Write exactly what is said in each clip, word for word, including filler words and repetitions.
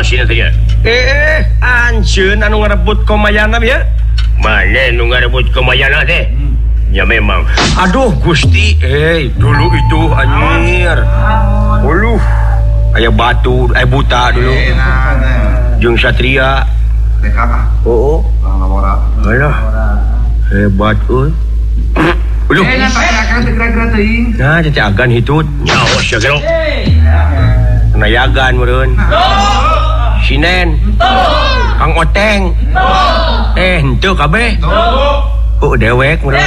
sini teh. Eh, anjeun anu ngarebut komayana ya? Mana nu ngarebut komayana teh? Ya memang. Aduh Gusti, eh dulu itu anjir. Uluh, aya batu, aya buta dulu. Jeung Satria. Oh, oh. Alah. Hebat euy. Uluh. Eh, nya saya akan segera-gera teuing. Nah, teh agan hitut. Nyaho sia gero. Nayagan meureun. Sinen. Kang Oteng. Eh, henteu kabeh. Oh, dewek meureun.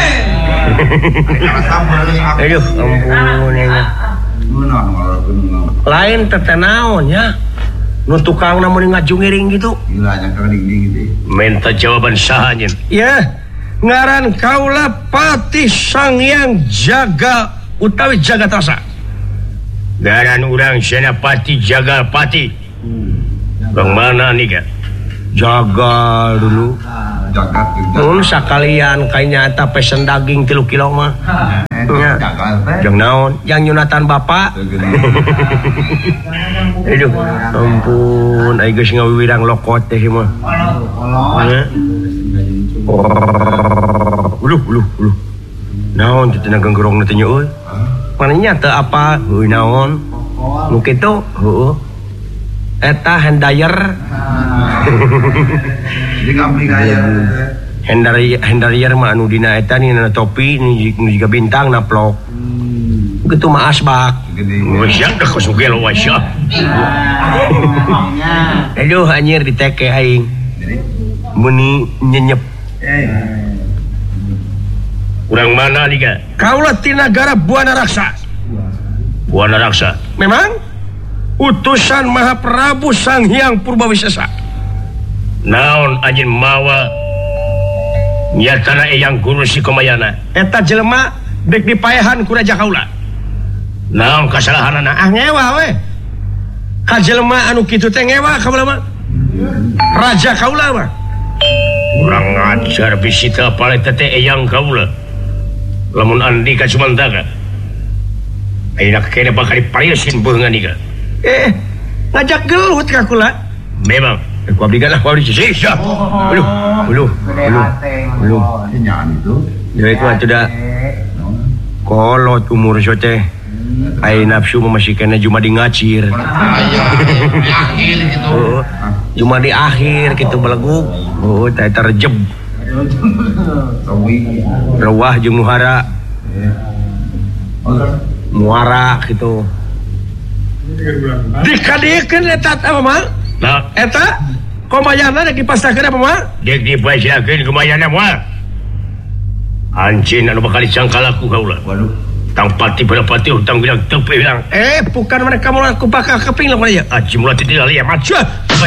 Aduh, ampun nya. Lain teh naon ya? Nu tukangna mun ngajungiring gitu. Gila nya ka ding-ding gitu. Minta jawaban saha nyen? Ya, ngaran kaula Patih Sangyang Jaga utawi Jagatasa. Ngaran urang Senapati Jagalpati. Bang mana nih kan? Jaga dulu. Jagat gitu. Mun sakalian kayaknya eta pesen daging tilu kilo mah. Ya. Jeung naon? Yang nyunatan bapak. Aduh, ampun, ai geus ngawiwirang lokot teh mah. Ya. Uluh, uluh, uluh. Naon teh tenaga gerongna teh nya euy? Manehnya teu apa? Heuh naon? Nu kitu? Heueuh. Eta handayer. Jadi kambing aya. Hendari Hendarier mah anu dina eta ni na topi ni juga bintang naplok. Kitu mah asbak. Wes dah kasugel wes ya. Aduh anjir diteke aing. Muni nyenyep. Urang mana nih kan? Kaula ti nagara Buana Raksa. Buana Raksa. Memang utusan Mahaprabu Sanghyang Purbawisesa. Naon anjeun mawa nyatana eyang guru si komayana. Eta jelema dek dipaehan ku raja kaula. Naon kasalahanana? Ah ngewa we. Ka jelema anu kitu teh ngewa kaula mah. Raja kaula mah. Urang ngajar bisi teh apal eta teh eyang kaula. Lamun Andika Sumantaka. Ayeuna kene bakal dipariesin beungan ieu. Eh, ngajak gelut ka kula. Memang. Ku abdi lah, ku abdi sih. Uluh, uluh, uluh, uluh. Nyan itu. Dewe ku atuh da kolot umur so teh. Ai nafsu mah masih kena cuma di ngacir. Akhir gitu. Cuma di akhir gitu beleguk. Oh, teh terjeb. Rawah jeung muhara. Muara gitu. Dikadiekeun eta apa mah? Nah, Eta komayana dek dipasrahkeun apa mah? dek dipasrahkeun komayana moal. Anjeun anu bakal dicangkalaku kaula. Waduh. Tang pati pati hutang bilang tepi bilang. Eh, bukan mereka mau aku bakal keping lah ya. Aji mulai tidak lihat macam.